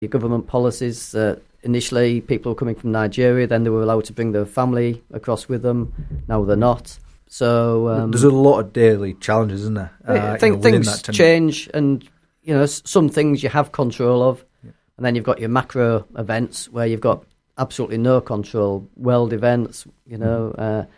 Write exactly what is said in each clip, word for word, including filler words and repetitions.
Your government policies, uh, initially people were coming from Nigeria, then they were allowed to bring their family across with them. Now they're not. So um, there's a lot of daily challenges, isn't there? Uh, I think you know, things change, and you know some things you have control of, yeah. And then you've got your macro events where you've got absolutely no control. World events, you know, mm. uh,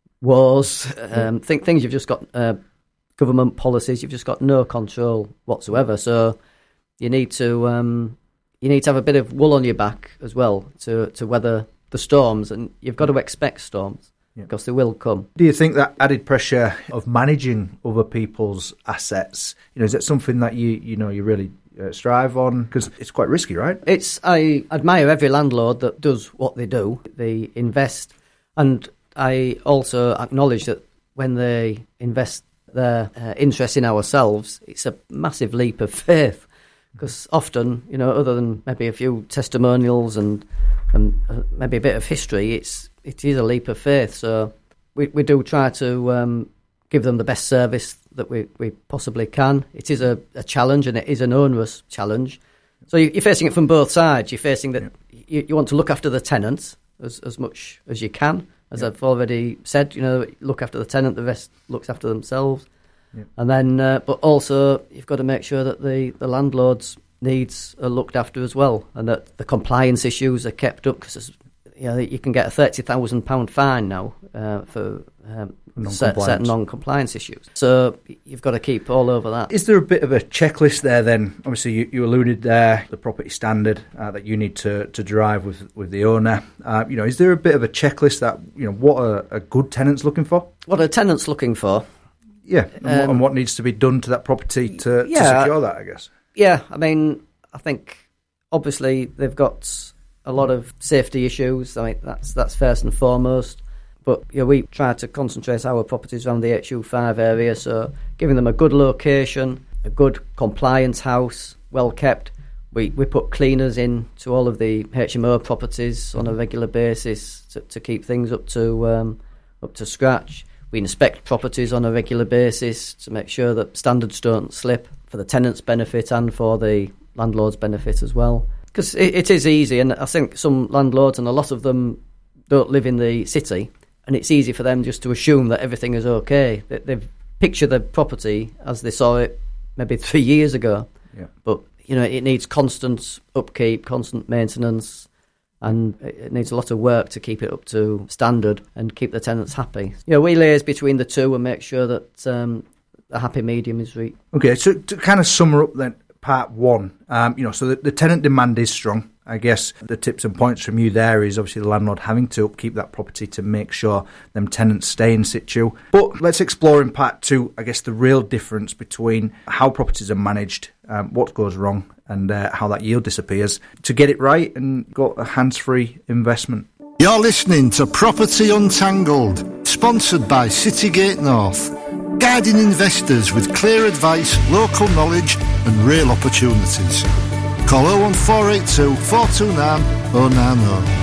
wars, um, yeah. th- things you've just got. Uh, government policies, you've just got no control whatsoever. So you need to um, you need to have a bit of wool on your back as well to to weather the storms, and you've got to expect storms. Yeah. Because they will come. Do you think that added pressure of managing other people's assets, you know, is that something that you you know you really uh, strive on? Because it's quite risky, right? It's I admire every landlord that does what they do. They invest, and I also acknowledge that when they invest their uh, interest in ourselves, it's a massive leap of faith. Because often, you know, other than maybe a few testimonials and and uh, maybe a bit of history, it's it is a leap of faith. So we we do try to um, give them the best service that we, we possibly can. It is a, a challenge, and it is an onerous challenge. So you're facing it from both sides. You're facing that yeah. you, you want to look after the tenants as, as much as you can. As yeah. I've already said, you know, look after the tenant, the rest looks after themselves. Yeah. And then, uh, but also you've got to make sure that the, the landlord's needs are looked after as well, and that the compliance issues are kept up, because you know, you can get a thirty thousand pounds fine now uh, for um, certain, certain non-compliance issues. So you've got to keep all over that. Is there a bit of a checklist there then? Obviously you, you alluded there, the property standard uh, that you need to, to drive with with the owner. Uh, you know, is there a bit of a checklist that, you know, what are, are good tenants looking for? What are tenants looking for? Yeah, and, um, what, and what needs to be done to that property to, yeah, to secure that, I guess. Yeah, I mean, I think obviously they've got a lot of safety issues. I mean, that's that's first and foremost. But you know, we try to concentrate our properties around the H U five area, so giving them a good location, a good compliance house, well kept. We we put cleaners in to all of the H M O properties on a regular basis to, to keep things up to um, up to scratch. We inspect properties on a regular basis to make sure that standards don't slip, for the tenant's benefit and for the landlord's benefit as well. Because it, it is easy, and I think some landlords, and a lot of them don't live in the city, and it's easy for them just to assume that everything is okay. They, they've pictured the property as they saw it maybe three years ago. Yeah. But, you know, it needs constant upkeep, constant maintenance, and it needs a lot of work to keep it up to standard and keep the tenants happy. You know, we liaise between the two and make sure that um, a happy medium is reached. Okay, so to kind of sum up then, part one, um, you know, so the, the tenant demand is strong. I guess the tips and points from you there is obviously the landlord having to upkeep that property to make sure them tenants stay in situ. But let's explore in part two, I guess, the real difference between how properties are managed, um, what goes wrong, and uh, how that yield disappears, to get it right and got a hands-free investment. You're listening to Property Untangled, sponsored by Citygate North, guiding investors with clear advice, local knowledge and real opportunities. Call oh one four eight two, four two nine, oh nine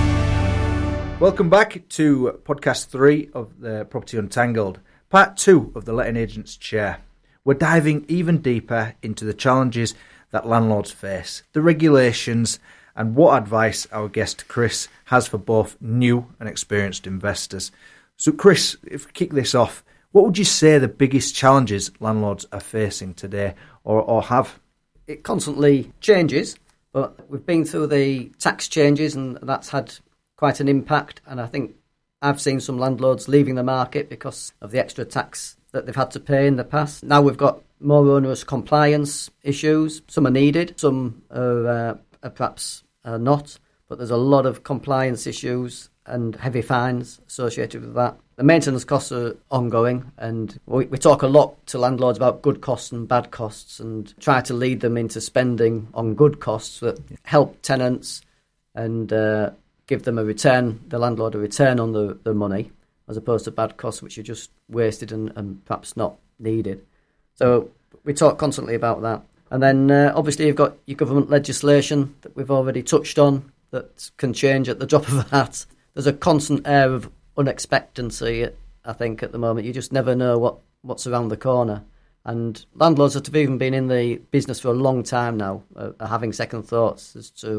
oh. Welcome back to podcast three of the Property Untangled, part two of the Letting Agent's Chair. We're diving even deeper into the challenges that landlords face, the regulations, and what advice our guest Chris has for both new and experienced investors. So Chris, if we kick this off, what would you say the biggest challenges landlords are facing today, or, or have? It constantly changes, but we've been through the tax changes and that's had quite an impact, and I think I've seen some landlords leaving the market because of the extra tax that they've had to pay in the past. Now we've got more onerous compliance issues. Some are needed, some are, uh, are perhaps uh, not, but there's a lot of compliance issues and heavy fines associated with that. The maintenance costs are ongoing, and we, we talk a lot to landlords about good costs and bad costs and try to lead them into spending on good costs that help tenants and uh, give them a return, the landlord a return on the, the money, as opposed to bad costs which are just wasted and, and perhaps not needed. So we talk constantly about that. And then uh, obviously you've got your government legislation that we've already touched on that can change at the drop of a hat. There's a constant air of unexpectancy, I think, at the moment. You just never know what, what's around the corner. And landlords that have even been in the business for a long time now uh, are having second thoughts as to